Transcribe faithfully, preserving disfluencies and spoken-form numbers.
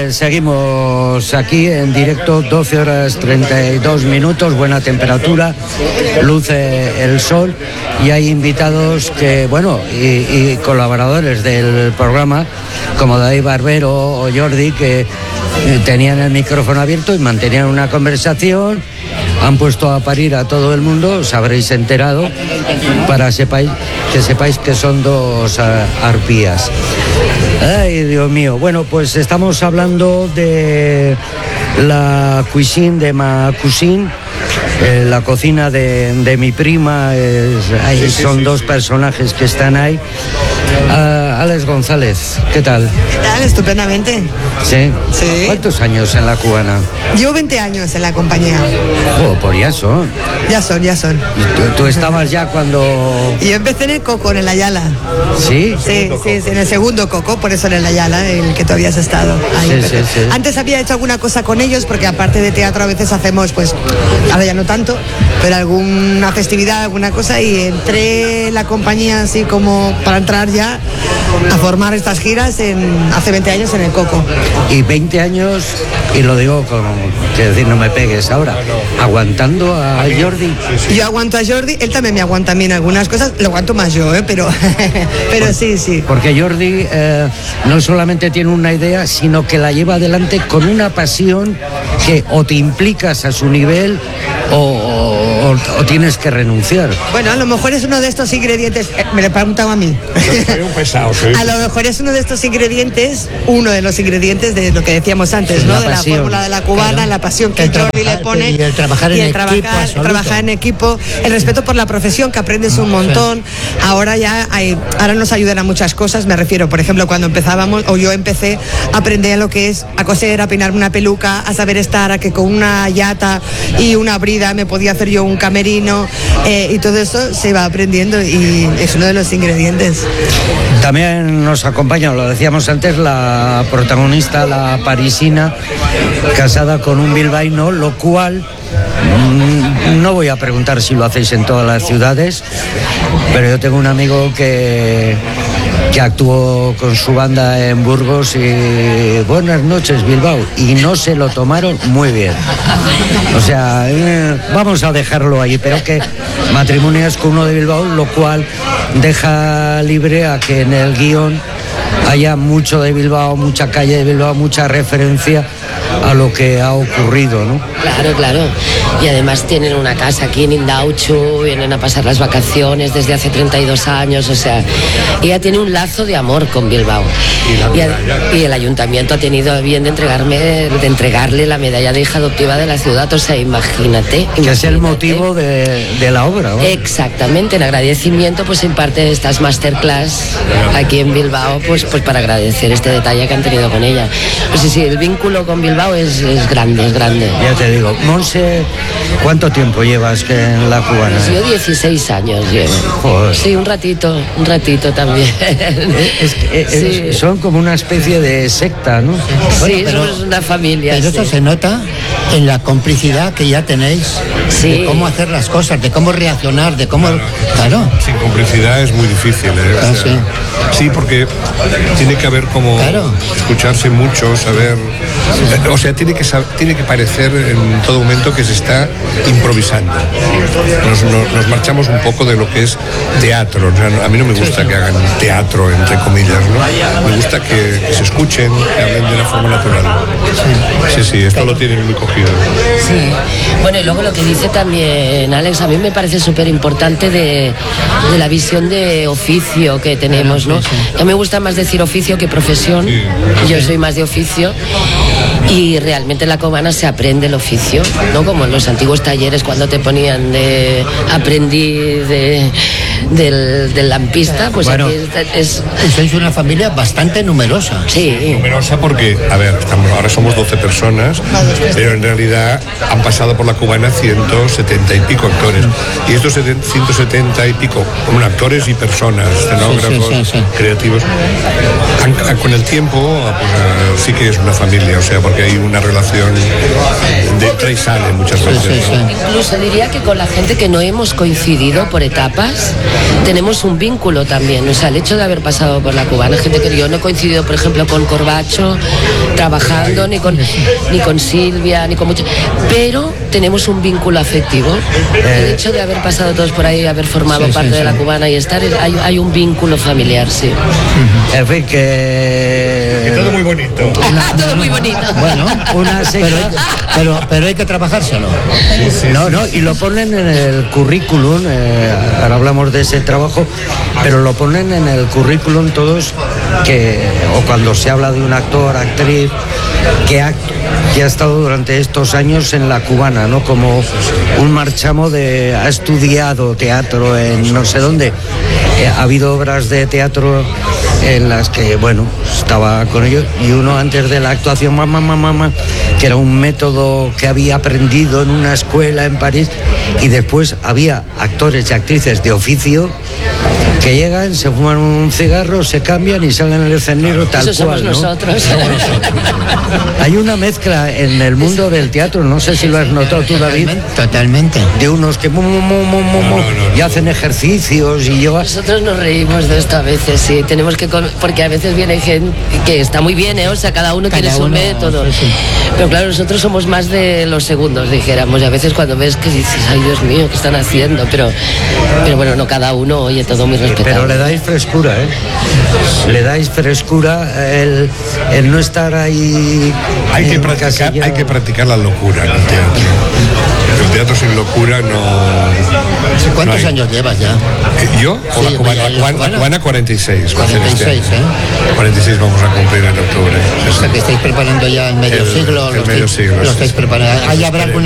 Pues seguimos aquí en directo, doce horas treinta y dos minutos, buena temperatura, luce el sol y hay invitados que, bueno, y, y colaboradores del programa como David Barbero o Jordi, que tenían el micrófono abierto y mantenían una conversación. Han puesto a parir a todo el mundo, os habréis enterado, para sepáis, que sepáis que son dos uh, arpías. Ay, Dios mío. Bueno, pues estamos hablando de la cuisine de ma cuisine, eh, la cocina de, de mi prima. Es, ahí sí, sí, son sí, dos sí. personajes que están ahí. Uh, Alex González, ¿qué tal? ¿Qué tal? Estupendamente. ¿Sí? Sí. ¿Cuántos años en la cubana? Llevo veinte años en la compañía. Oh, por ya son. Ya son, ya son. ¿Tú, tú estabas ya cuando...? Yo empecé en el Coco, en el Ayala. ¿Sí? Sí, sí, sí, en el segundo Coco, por eso en el Ayala, el que todavía has estado. Ahí sí, sí, sí. Antes había hecho alguna cosa con ellos, porque aparte de teatro a veces hacemos, pues, ahora ya no tanto, pero alguna festividad, alguna cosa, y entré en la compañía así como para entrar ya a formar estas giras en, hace veinte años en el Coco. Y veinte años, y lo digo como, que decir, no me pegues ahora, aguantando a Jordi. Yo aguanto a Jordi, él también me aguanta a mí en algunas cosas, lo aguanto más yo, ¿eh? pero, pero Por, sí, sí. Porque Jordi eh, no solamente tiene una idea, sino que la lleva adelante con una pasión que o te implicas a su nivel o, o, o tienes que renunciar. Bueno, a lo mejor es uno de estos ingredientes, eh, me lo he preguntado a mí. Soy un pesado, sí. A lo mejor es uno de estos ingredientes, uno de los ingredientes de lo que decíamos antes, ¿no? La de pasión. La fórmula de la cubana, claro. La pasión que el Jordi trabajar, le pone. Y el trabajar y en el equipo. Trabajar, trabajar en equipo, el respeto por la profesión, que aprendes un montón. Ahora ya hay, ahora nos ayudan a muchas cosas, me refiero, por ejemplo, cuando empezábamos, o yo empecé a aprender lo que es a coser, a peinarme una peluca, a saber estar, a que con una llata y una brida me podía hacer yo un camerino, eh, y todo eso se va aprendiendo y es uno de los ingredientes. También nos acompaña, lo decíamos antes, la protagonista, la parisina, casada con un bilbaíno, lo cual mmm, no voy a preguntar si lo hacéis en todas las ciudades, pero yo tengo un amigo que, que actuó con su banda en Burgos y buenas noches Bilbao, y no se lo tomaron muy bien. O sea, eh, vamos a dejarlo ahí, pero que matrimonio es con uno de Bilbao, lo cual deja libre a que en el guión haya mucho de Bilbao, mucha calle de Bilbao, mucha referencia a lo que ha ocurrido, ¿no? Claro, claro. Y además tienen una casa aquí en Indauchu, vienen a pasar las vacaciones desde hace treinta y dos años, o sea, ella tiene un lazo de amor con Bilbao. Y, y, a, y el ayuntamiento ha tenido a bien de entregarme, de entregarle la medalla de hija adoptiva de la ciudad, o sea, imagínate. imagínate. Que es el motivo de, de la obra, ¿no? Exactamente, en agradecimiento, pues en parte de estas masterclass aquí en Bilbao, pues, pues para agradecer este detalle que han tenido con ella. Pues sí, sí, el vínculo con Bilbao es, es grande, es grande. Ya te digo, Monse, ¿cuánto tiempo llevas que en la cubana? Pues yo dieciséis años llevo. Joder. Sí, un ratito, un ratito también. Es que, es, sí. Son como una especie de secta, ¿no? Sí, bueno, pero, somos una familia. Pero sí. Eso se nota en la complicidad que ya tenéis, sí. De cómo hacer las cosas, de cómo reaccionar, de cómo... Claro, claro. Sin complicidad es muy difícil, ¿eh? Ah, o sea, sí. sí, porque tiene que haber como claro. escucharse mucho, saber... Sí. O sea, tiene que, tiene que parecer en todo momento que se está improvisando. Nos, nos, nos marchamos un poco de lo que es teatro. O sea, a mí no me gusta que hagan teatro, entre comillas, ¿no? Me gusta que, que se escuchen, que hablen de una forma natural. Sí, sí, esto lo tienen muy cogido. Sí. Bueno, y luego lo que dice también Alex, a mí me parece súper importante de, de la visión de oficio que tenemos, ¿no? A mí me gusta más decir oficio que profesión. Sí. Yo soy más de oficio. Y realmente en la cubana se aprende el oficio, ¿no? Como en los antiguos talleres cuando te ponían de aprendiz de, del, del lampista, pues bueno, aquí es... sois una familia bastante numerosa. Sí. Numerosa porque, a ver, estamos, ahora somos doce personas, pero en realidad han pasado por la cubana ciento setenta y pico actores. Y estos ciento setenta y pico, como actores y personas, escenógrafos, sí, sí, sí, sí. creativos, han, con el tiempo pues, sí que es una familia, o sea, porque hay una relación de entra y sale muchas veces. Sí, sí, sí. Incluso diría que con la gente que no hemos coincidido por etapas, tenemos un vínculo también. O sea, el hecho de haber pasado por la cubana, gente que yo no he coincidido, por ejemplo, con Corbacho trabajando, ni con, ni con Silvia, ni con mucho, pero tenemos un vínculo afectivo. El hecho de haber pasado todos por ahí, haber formado Sí, parte sí, de la sí. cubana y estar, hay, hay un vínculo familiar, sí. En fin, que... Que todo muy bonito. Todo muy bonito. Bueno, Una pero, secta... pero, pero hay que trabajárselo. No, no, y lo ponen en el currículum, eh, ahora hablamos de ese trabajo, pero lo ponen en el currículum todos, que, o cuando se habla de un actor, actriz, que ha, que ha estado durante estos años en la cubana, ¿no? Como un marchamo de, ha estudiado teatro en no sé dónde, eh, ha habido obras de teatro en las que, bueno, estaba con ellos, y uno antes de la actuación, mamá, mamá, mamá, que era un método que había aprendido en una escuela en París, y después había actores y actrices de oficio que llegan, se fuman un cigarro, se cambian y salen al escenario tal Eso somos cual, ¿no? nosotros. Hay una mezcla en el mundo del teatro, no sé si lo has notado tú, David, Totalmente. de unos que mu, mu, mu, mu, mu, mu, No, no, no, y no. hacen ejercicios y llevas... Nosotros nos reímos de esto a veces, sí, tenemos que, com- porque a veces viene gente que está muy bien, ¿eh? O sea, cada uno Cada tiene su uno, método. sí, sí. Pero claro, nosotros somos más de los segundos, dijéramos, y a veces cuando ves que dices, ay Dios mío, ¿qué están haciendo? Pero, pero bueno, no cada uno, oye, todo muy respetable. Pero le dais frescura, ¿eh? Le dais frescura el, el no estar ahí... Hay que, en practicar, casilla. hay que practicar la locura en el teatro. El teatro sin locura no... ¿Cuántos no hay. años llevas ya? Eh, ¿Yo? O Sí, la cubana, ya, la ya, cubana, cubana. la cubana cuarenta y seis. va a ser cuarenta y seis, este año. ¿eh? cuarenta y seis vamos a cumplir en octubre. O sea, que estáis preparando ya el medio El- siglo. el lo medio estáis- siglo, Lo sí, estáis sí. preparando. ¿Hay habrá alguna